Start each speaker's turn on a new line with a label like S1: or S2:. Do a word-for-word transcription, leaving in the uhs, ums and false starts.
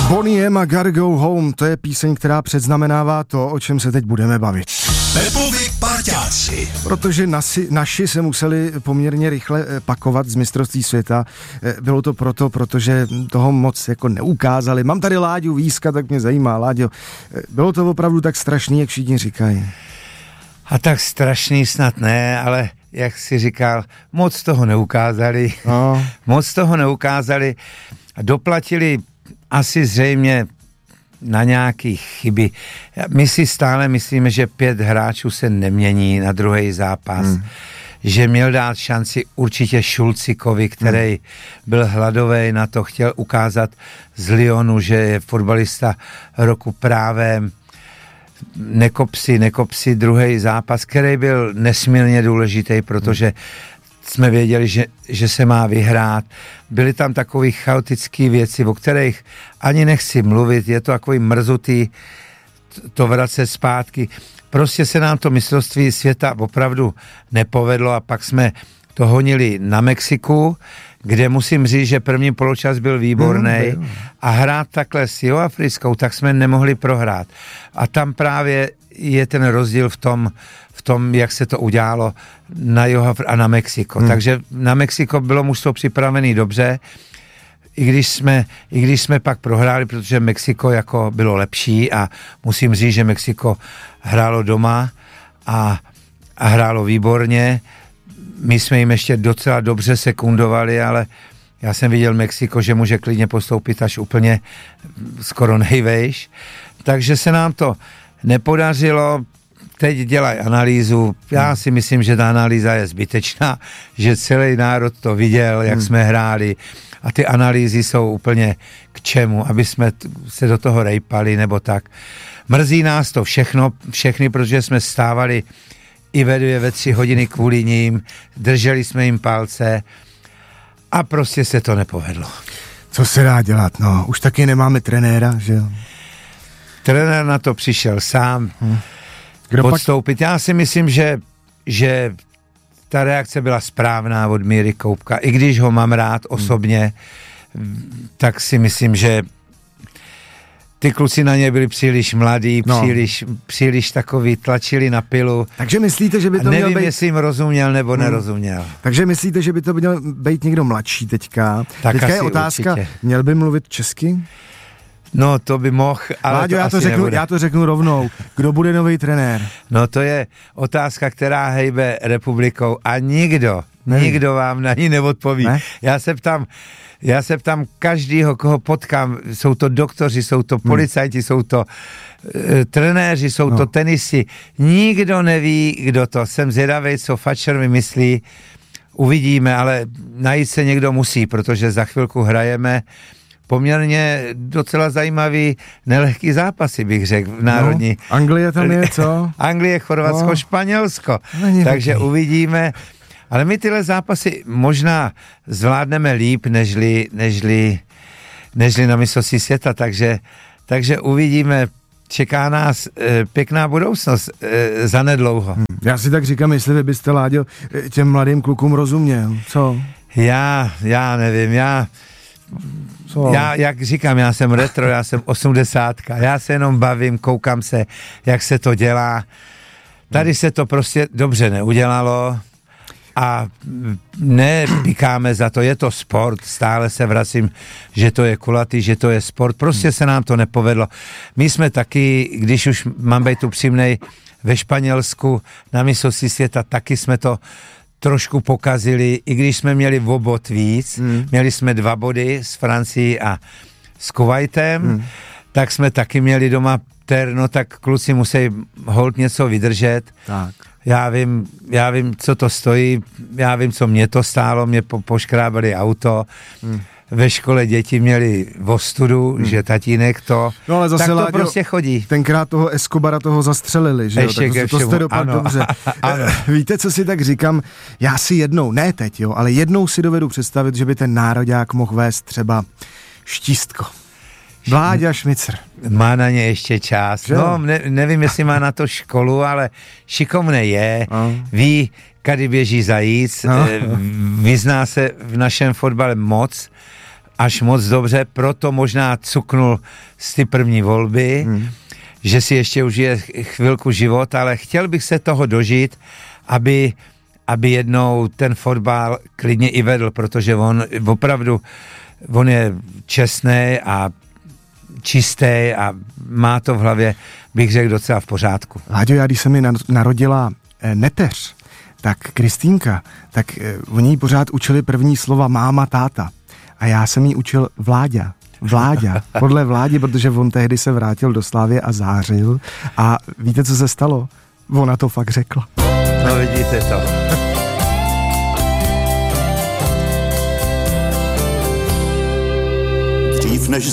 S1: Bonnie M a Gotta Go Home, to je píseň, která předznamenává to, o čem se teď budeme bavit.
S2: Pepovi parťáci.
S1: Protože nasi, naši se museli poměrně rychle pakovat z mistrovství světa. Bylo to proto, protože toho moc jako neukázali. Mám tady Láďu Víska, tak mě zajímá, Láďo, bylo to opravdu tak strašný, jak všichni říkají?
S3: A tak strašný snad ne, ale jak jsi říkal, moc toho neukázali. No. Moc toho neukázali a doplatili asi zřejmě na nějaké chyby. My si stále myslíme, že pět hráčů se nemění na druhý zápas. Hmm. Že měl dát šanci určitě Šulcikovi, který hmm. byl hladový na to, chtěl ukázat z Lyonu, že je fotbalista roku právem. Nekopsi, nekopsi druhý zápas, který byl nesmírně důležitý, protože jsme věděli, že, že se má vyhrát. Byly tam takové chaotické věci, o kterých ani nechci mluvit, je to takový mrzutý to vracet zpátky. Prostě se nám to mistrovství světa opravdu nepovedlo a pak jsme to honili na Mexiku, kde musím říct, že první poločas byl výborný mm, a hrát takhle s Jihoafrickou, tak jsme nemohli prohrát. A tam právě je ten rozdíl v tom, v tom, jak se to udělalo na Jihoafri- a na Mexiko. Mm. Takže na Mexiko bylo mužstvo připravený dobře, i když jsme, i když jsme pak prohráli, protože Mexiko jako bylo lepší a musím říct, že Mexiko hrálo doma a, a hrálo výborně. My jsme jim ještě docela dobře sekundovali, ale já jsem viděl Mexiko, že může klidně postoupit až úplně skoro nejvejš. Takže se nám to nepodařilo. Teď dělají analýzu. Já si myslím, že ta analýza je zbytečná, že celý národ to viděl, jak hmm. jsme hráli a ty analýzy jsou úplně k čemu, aby jsme se do toho rejpali nebo tak. Mrzí nás to všechno, všechny, protože jsme stávali i ve dvě, ve tři hodiny kvůli ním, drželi jsme jim palce a prostě se to nepovedlo.
S1: Co se dá dělat, no, už taky nemáme trenéra, že jo?
S3: Trenér na to přišel sám hmm. Kdo podstoupit. Pak... Já si myslím, že, že ta reakce byla správná od Míry Koubka, i když ho mám rád osobně, hmm. tak si myslím, že ty kluci na ně byli příliš mladí, no. příliš, příliš takový, tlačili na pilu.
S1: Takže myslíte, že by to
S3: nevím,
S1: měl být...
S3: jestli jim rozuměl nebo hmm. nerozuměl.
S1: Takže myslíte, že by to měl být někdo mladší teďka?
S3: Tak
S1: teďka je otázka, určitě. Měl by mluvit česky?
S3: No, to by mohl, ale
S1: Láďo,
S3: to
S1: já
S3: asi
S1: to řeknu,
S3: nebude.
S1: Já to řeknu rovnou. Kdo bude nový trenér?
S3: No, to je otázka, která hejbe republikou a nikdo, ne. nikdo vám na ní neodpoví. Ne? Já se ptám, Já se ptám každýho, koho potkám, jsou to doktoři, jsou to policajti, hmm. jsou to e, trenéři, jsou no. to tenisti. Nikdo neví, kdo to. Jsem zvědavej, co Fatcher vymyslí. Uvidíme, ale najít se někdo musí, protože za chvilku hrajeme poměrně docela zajímavý nelehký zápasy, bych řekl, v národní.
S1: No, Anglie tam je, co?
S3: Anglie, Chorvatsko, no. Španělsko.
S1: Není
S3: Takže
S1: taky.
S3: uvidíme. Ale my tyhle zápasy možná zvládneme líp, nežli, nežli, nežli na mistrovství světa, takže, takže uvidíme, čeká nás e, pěkná budoucnost e, zanedlouho.
S1: Hmm. Já si tak říkám, jestli vy byste, Láďo, těm mladým klukům rozuměl, co?
S3: Já, já nevím, já,
S1: co?
S3: já, jak říkám, já jsem retro, já jsem osmdesátka, já se jenom bavím, koukám se, jak se to dělá. Tady se to prostě dobře neudělalo, a nepíkáme za to, je to sport, stále se vracím, že to je kulatý, že to je sport, prostě se nám to nepovedlo. My jsme taky, když už mám být upřímnej, ve Španělsku na mistrovství světa, taky jsme to trošku pokazili, i když jsme měli o bod víc, hmm. měli jsme dva body s Francií a s Kuwaitem, hmm. tak jsme taky měli doma terno, tak kluci musí holt něco vydržet. Tak. Já vím, já vím, co to stojí, já vím, co mě to stálo, mě po, poškrábali auto, hmm. ve škole děti měli ostudu, hmm. že tatínek to,
S1: no ale zase,
S3: tak to
S1: Láďo,
S3: prostě chodí.
S1: Tenkrát toho Escobara toho zastřelili, že jo, tak to, to jste dopadl dobře. Ano. Víte, co si tak říkám, já si jednou, ne teď jo, ale jednou si dovedu představit, že by ten nároďák mohl vést třeba Štístko. Vláďa Šmicr.
S3: Má na ně ještě čas. Že? No, ne, nevím, jestli má na to školu, ale šikovný je. No. Ví, kdy běží zajíc. No. Vyzná se v našem fotbale moc. až moc dobře, proto možná cuknul z ty první volby, hmm. že si ještě užije chvilku život, ale chtěl bych se toho dožít, aby, aby jednou ten fotbal klidně i vedl, protože on opravdu, on je čestný a čistý a má to v hlavě, bych řekl, docela v pořádku.
S1: Láďo, já když se mi narodila neteř, tak Kristýnka, tak oni jí pořád učili první slova máma, táta. A já jsem jí učil Vláďa. Vláďa. Podle Vládi, protože on tehdy se vrátil do Slávie a zářil. A víte, co se stalo? Ona to fakt řekla.
S3: No vidíte to.
S2: Dřív než